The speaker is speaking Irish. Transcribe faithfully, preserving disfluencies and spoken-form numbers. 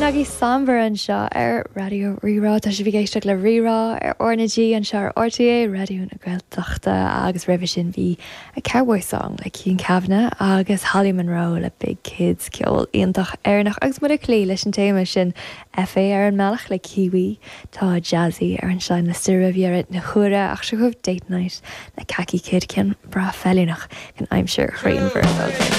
Shaggy Samber an seo ar radio rirá tá sé bhí géisteach le rirá ar ornadí an seo ar R T A radio na Gaeltachta agus rih sin bhí a cowboy song le Cian Kavanagh agus Holly Monroe le Big Kids ceol iontach airnach agus mud a clí leis an téime sin F A ar an meach le Kiwi tá Jazzy ar an sein na sirahhearid na chura ach se chumh date night le Khaki Kid cin bra fellinach can I'm sure chraon for